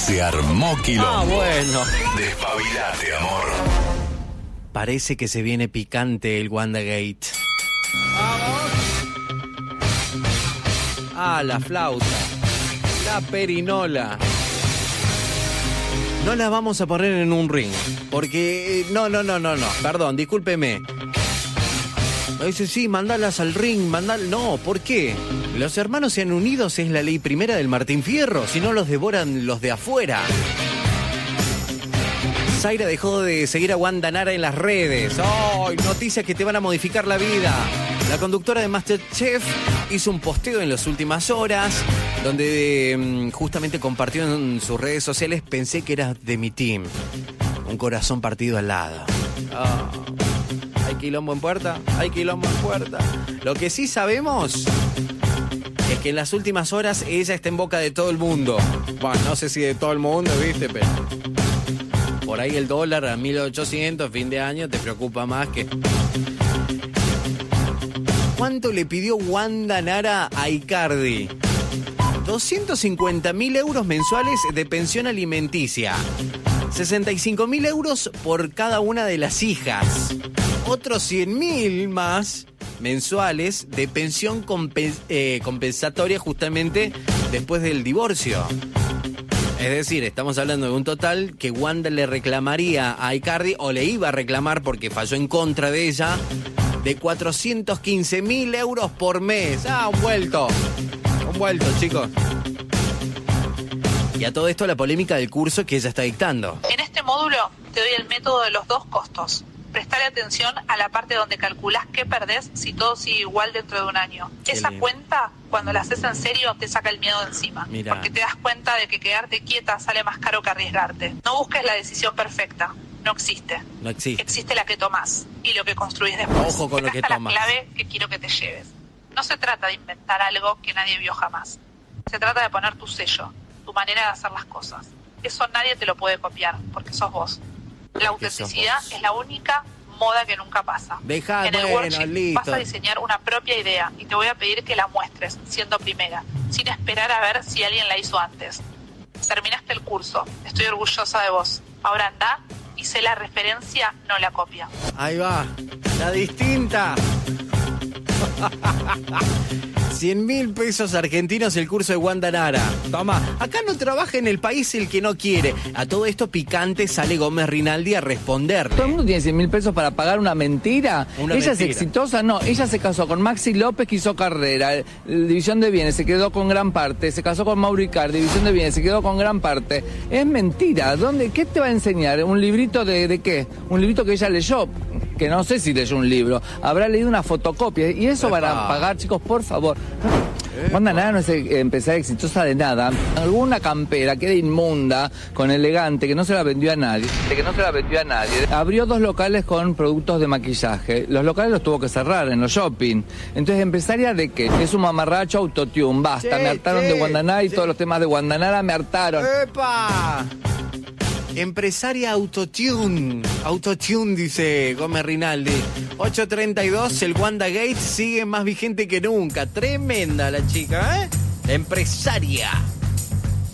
Se armó quilombo. Ah, bueno. Despabilate, amor. Parece que se viene picante el WandaGate. Ah, la flauta. La perinola. No la vamos a poner en un ring. Porque... No. Perdón, discúlpeme. Dice, sí, mandalas al ring, No, ¿por qué? Los hermanos sean unidos es la ley primera del Martín Fierro. Si no, los devoran los de afuera. Zaira dejó de seguir a Wanda Nara en las redes. ¡Ay! Noticias que te van a modificar la vida. La conductora de MasterChef hizo un posteo en las últimas horas donde justamente compartió en sus redes sociales: pensé que eras de mi team. Un corazón partido al lado. Oh. ¿Hay quilombo en puerta? Hay quilombo en puerta. Lo que sí sabemos es que en las últimas horas ella está en boca de todo el mundo. Bueno, no sé si de todo el mundo, ¿viste? Pero por ahí el dólar a 1800, fin de año, te preocupa más que... ¿Cuánto le pidió Wanda Nara a Icardi? 250.000 euros mensuales de pensión alimenticia. 65.000 euros por cada una de las hijas. Otros 100.000 más mensuales de pensión compensatoria justamente después del divorcio. Es decir, estamos hablando de un total que Wanda le reclamaría a Icardi, o le iba a reclamar porque falló en contra de ella, de 415.000 euros por mes. Ah, un vuelto, chicos. Y a todo esto la polémica del curso que ella está dictando. En este módulo te doy el método de los dos costos. Prestarle atención a la parte donde calculás qué perdés si todo sigue igual dentro de un año. Esa cuenta, cuando la haces en serio, te saca el miedo de encima. Mirá. Porque te das cuenta de que quedarte quieta sale más caro que arriesgarte. No busques la decisión perfecta. No existe. Existe la que tomás y lo que construís después. Ojo con lo que tomás. Esta es la clave que quiero que te lleves. No se trata de inventar algo que nadie vio jamás. Se trata de poner tu sello, tu manera de hacer las cosas. Eso nadie te lo puede copiar, porque sos vos. La autenticidad es la única moda que nunca pasa. En el workshop vas a diseñar una propia idea y te voy a pedir que la muestres siendo primera, sin esperar a ver si alguien la hizo antes. Terminaste el curso, estoy orgullosa de vos. Ahora andá y sé la referencia, no la copia. Ahí va, la distinta. 100.000 pesos argentinos el curso de Wanda Nara. Toma, acá no trabaja en el país el que no quiere. A todo esto picante sale Gómez Rinaldi a responder. ¿Todo el mundo tiene 100.000 pesos para pagar una mentira? ¿Ella es exitosa? No, ella se casó con Maxi López, que hizo carrera, división de bienes, se quedó con gran parte. Se casó con Mauro Icardi, división de bienes, se quedó con gran parte. Es mentira. ¿Qué te va a enseñar? ¿Un librito de qué? ¿Un librito que ella leyó? Que no sé si leyó un libro. Habrá leído una fotocopia. Y eso van a pagar, chicos, por favor. Wanda Nara no es empresaria exitosa de nada. Alguna campera queda inmunda, con elegante, que no se la vendió a nadie. Abrió 2 locales con productos de maquillaje. Los locales los tuvo que cerrar en los shopping. Entonces, ¿empresaria de qué? Es un mamarracho autotune. Basta, me hartaron de Wanda Nara y todos los temas de Wanda Nara me hartaron. ¡Epa! Empresaria autotune, dice Gómez Rinaldi. 8:32, el WandaGate sigue más vigente que nunca. Tremenda la chica, ¿eh? Empresaria.